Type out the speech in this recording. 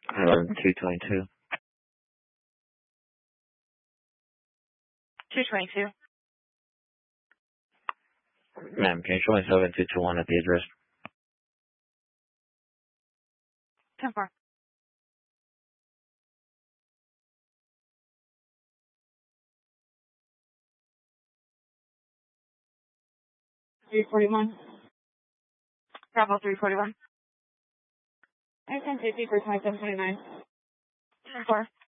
222. 222. Ma'am, can you show me 7221 at the address? 10-4. Bravo 341. I sent 50 for 2729. 10-4.